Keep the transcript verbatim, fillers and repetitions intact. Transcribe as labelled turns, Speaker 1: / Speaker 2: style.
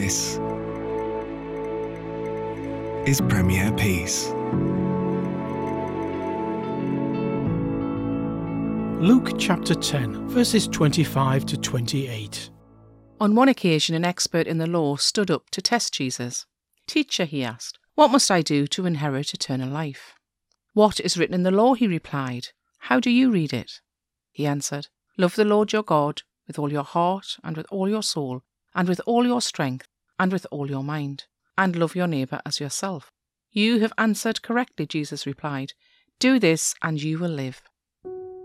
Speaker 1: This is Premier Peace.
Speaker 2: Luke chapter ten, verses twenty-five to twenty-eight.
Speaker 3: On one occasion, an expert in the law stood up to test Jesus. "Teacher," he asked, "what must I do to inherit eternal life?" "What is written in the law?" he replied. "How do you read it?" He answered, "Love the Lord your God with all your heart and with all your soul and with all your strength and with all your mind, and love your neighbour as yourself." "You have answered correctly," Jesus replied. "Do this and you will live."